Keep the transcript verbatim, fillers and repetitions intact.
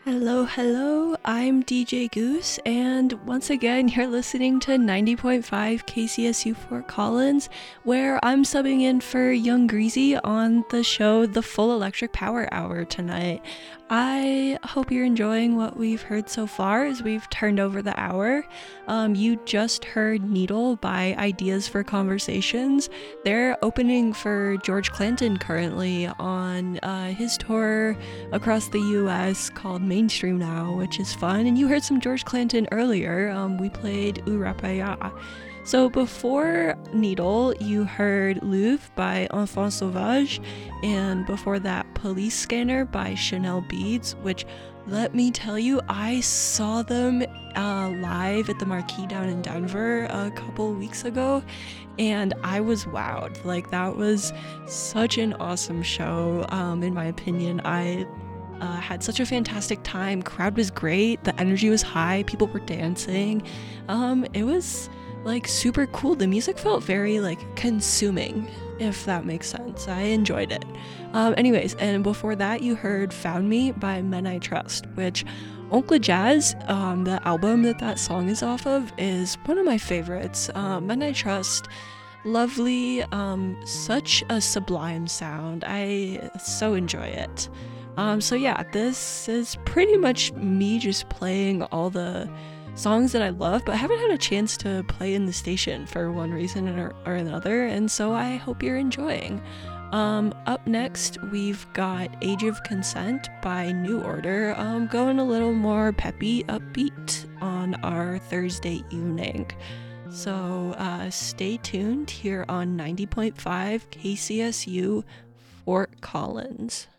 Hello, hello. I'm D J Goose, and once again, you're listening to ninety point five K C S U Fort Collins, where I'm subbing in for Young Greasy on the show The Full Electric Power Hour tonight. I hope you're enjoying what we've heard so far as we've turned over the hour. Um, you just heard Needle by Ideas for Conversations. They're opening for George Clanton currently on uh, his tour across the U S called Mainstream Now, which is fun. And you heard some George Clanton earlier. Um, we played Urapaya. So before Needle, you heard Louvre by Enfant Sauvage, and before that, Police Scanner by Chanel Beads, which, let me tell you, I saw them uh, live at the Marquee down in Denver a couple weeks ago, and I was wowed. Like, that was such an awesome show, um, in my opinion. I uh, had such a fantastic time. Crowd was great. The energy was high. People were dancing. Um, it was like super cool. The music felt very like consuming, if that makes sense. I enjoyed it. Um, anyways, and before that you heard Found Me by Men I Trust, which Oncle Jazz, um, the album that that song is off of, is one of my favorites. Um, Men I Trust, lovely, um, such a sublime sound. I so enjoy it. Um, so yeah, this is pretty much me just playing all the songs that I love, but I haven't had a chance to play in the station for one reason or, or another, and so I hope you're enjoying. Um, up next, we've got Age of Consent by New Order, um, going a little more peppy, upbeat on our Thursday evening. So uh, stay tuned here on ninety point five K C S U Fort Collins.